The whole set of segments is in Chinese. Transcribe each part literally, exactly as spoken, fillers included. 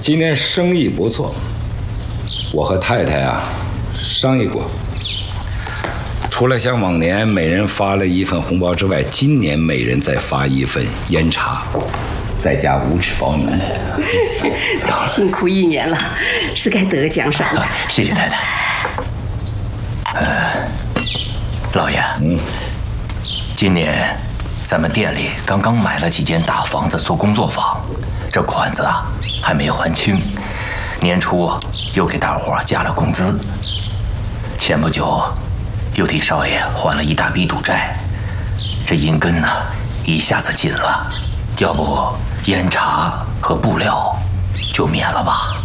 今年生意不错，我和太太啊商议过，除了像往年每人发了一份红包之外，今年每人再发一份烟茶，再加五尺包米。 大家辛苦一年了，是该得个奖赏了。 谢谢太太。呃，老爷，嗯，今年咱们店里刚刚买了几间大房子做工作坊，这款子啊还没还清。年初又给大伙加了工资，前不久又替少爷还了一大笔赌债，这银根呢一下子紧了，要不烟茶和布料就免了吧。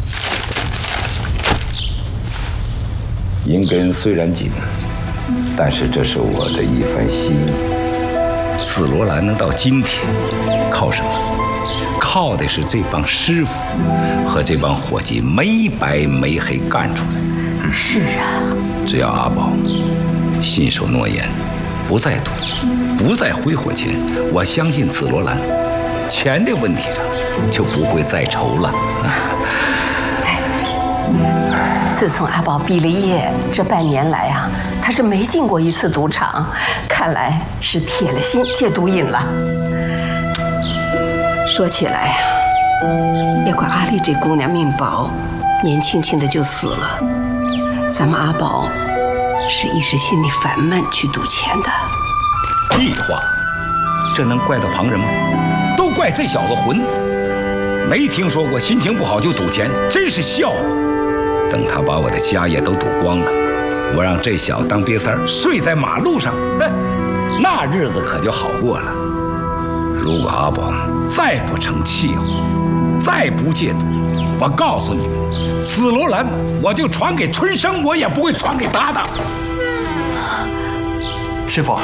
银根虽然紧，但是这是我的一番心意。紫罗兰能到今天，靠什么？靠的是这帮师傅和这帮伙计没白没黑干出来。 是啊， 只要阿宝信守诺言，不再赌，不再挥霍钱，我相信紫罗兰钱的问题上就不会再愁了。 自从阿宝毕了业，这半年来啊，他是没进过一次赌场，看来是铁了心戒毒瘾了。说起来呀、啊，也怪阿丽这姑娘命薄，年轻轻的就死了。咱们阿宝是一时心里烦闷去赌钱的。 屁话，这能怪到旁人吗？都怪这小子混，没听说过心情不好就赌钱，真是笑话。等他把我的家业都赌光了，我让这小子当瘪三儿睡在马路上，哎，那日子可就好过了。如果阿宝再不成气候，再不戒赌，我告诉你们，紫罗兰我就传给春生，我也不会传给搭档。 师傅，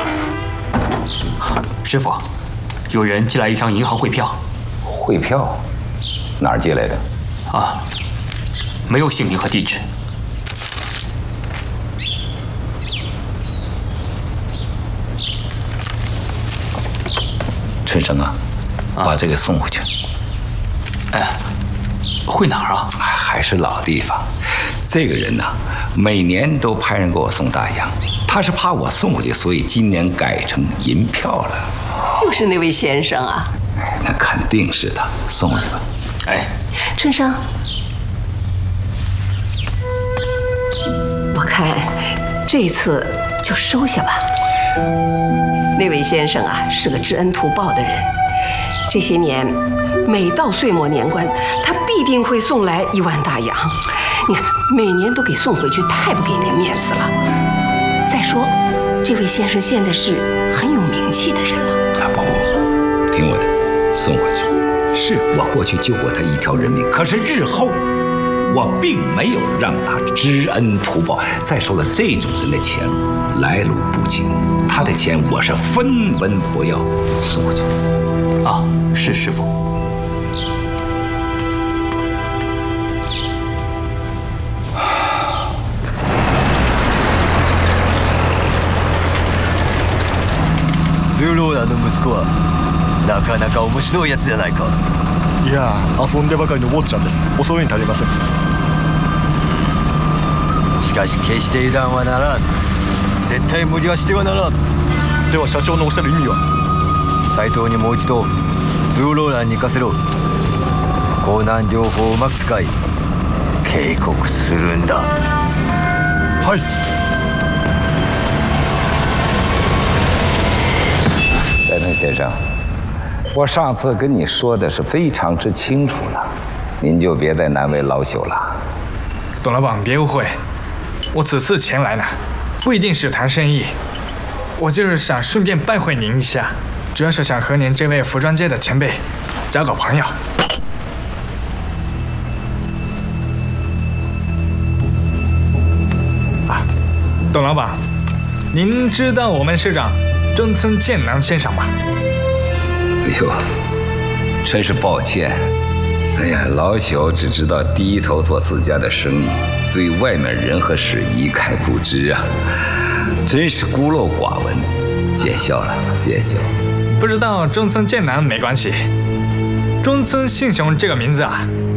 师傅，有人寄来一张银行汇票。 汇票？哪儿寄来的？ 啊，没有姓名和地址。 春生啊，把这个送回去。 哎，汇哪儿啊？ 还是老地方。这个人呢、啊，每年都派人给我送大洋，他是怕我送回去，所以今年改成银票了。 又是那位先生啊？ 哎，那肯定是他，送回去吧。 哎， 春生，我看这次就收下吧。那位先生啊，是个知恩图报的人。这些年，每到岁末年关，他必定会送来一万大洋。你看，每年都给送回去，太不给人面子了。再说，这位先生现在是很有名气的人了。 啊，不不，听我的，送回去。是我过去救过他一条人命，可是日后我并没有让他知恩图报。再说了，这种人的钱来路不清，他的钱我是分文不要，送回去。 啊，是师傅。 ズローラの息子はなかなか面白いやつじゃないか。 いや遊んでばかりの坊ちゃんです。恐れに足りません。 しかし決して油断はならん。絶対無理はしてはならん。 では社長のおっしゃる意味は？ 斉藤にもう一度ズーローランに行かせろ。高難療法をうまく使い警告するんだ。 はい。 戴藤先生，我上次跟你说的是非常之清楚了，您就别再难为老朽了。 董老板别误会，我此次前来呢，不一定是谈生意，我就是想顺便拜会您一下，主要是想和您这位服装界的前辈交个朋友。啊，董老板，您知道我们市长中村健男先生吗？ 哎呦，真是抱歉。哎呀，老朽只知道低头做自家的生意，对外面人和事一概不知啊，真是孤陋寡闻，见笑了，见笑。 不知道中村健男没关系，中村信雄这个名字啊，